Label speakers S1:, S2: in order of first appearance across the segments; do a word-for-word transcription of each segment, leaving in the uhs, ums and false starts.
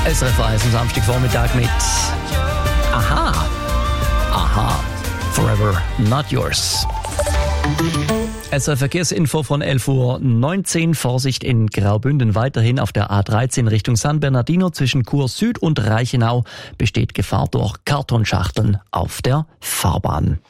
S1: S R F eins am Samstagvormittag mit Aha, Aha, Forever Not Yours. S R Verkehrsinfo von elf Uhr neunzehn. Vorsicht in Graubünden. Weiterhin auf der A dreizehn Richtung San Bernardino zwischen Chur Süd und Reichenau besteht Gefahr durch Kartonschachteln auf der Fahrbahn.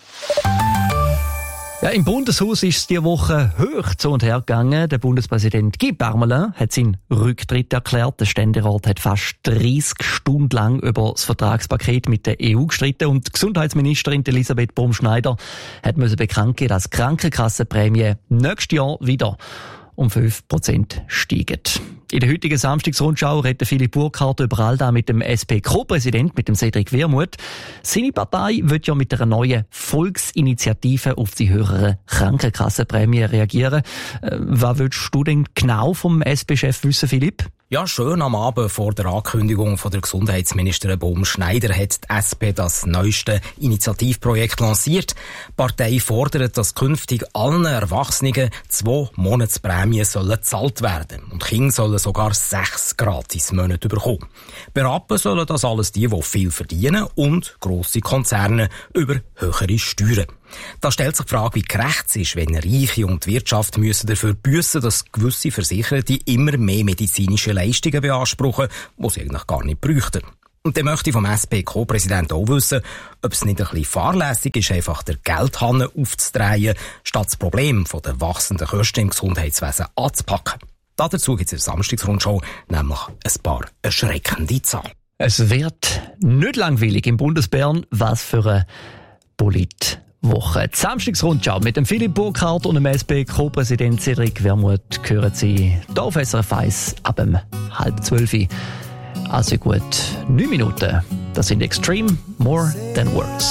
S1: Ja, im Bundeshaus ist es diese Woche hoch zu und her gegangen. Der Bundespräsident Guy Parmelin hat seinen Rücktritt erklärt. Der Ständerat hat fast dreissig Stunden lang über das Vertragspaket mit der E U gestritten und die Gesundheitsministerin Elisabeth Baumschneider hat müssen bekannt geben, dass die Krankenkassenprämie nächstes Jahr wieder um fünf Prozent steigen. In der heutigen Samstagsrundschau redet Philipp Burkhardt über all das mit dem S P-Co-Präsident, mit dem Cedric Wermuth. Seine Partei wird ja mit einer neuen Volksinitiative auf die höheren Krankenkassenprämie reagieren. Äh, was willst du denn genau vom S P-Chef wissen, Philipp?
S2: Ja, schön am Abend vor der Ankündigung von der Gesundheitsministerin Baumschneider hat die S P das neueste Initiativprojekt lanciert. Die Partei fordert, dass künftig allen Erwachsenen zwei Monatsprämien sollen gezahlt werden. Und Kinder sollen sogar sechs Gratis-Monate bekommen. Beraten sollen das alles die, die viel verdienen und grosse Konzerne über höhere Steuern. Da stellt sich die Frage, wie gerecht es ist, wenn Reiche und die Wirtschaft müssen dafür büssen, dass gewisse Versicherte immer mehr medizinische Leistungen beanspruchen, die sie eigentlich gar nicht bräuchten. Und dann möchte ich vom S P-Co-Präsidenten auch wissen, ob es nicht ein bisschen fahrlässig ist, einfach der Geldhahn aufzudrehen, statt das Problem der wachsenden Kosten im Gesundheitswesen anzupacken. Dazu gibt es in der Samstagsrundschau nämlich ein paar erschreckende Zahlen.
S1: Es wird nicht langweilig im Bundesbern, was für eine Polit- Woche. Die Samstagsrundschau mit dem Philipp Burkhardt und dem S P-Co-Präsident Cedric Wermuth hören Sie hier auf S R F eins ab um halb zwölf. Also gut neun Minuten. Das sind Extreme More Than Words.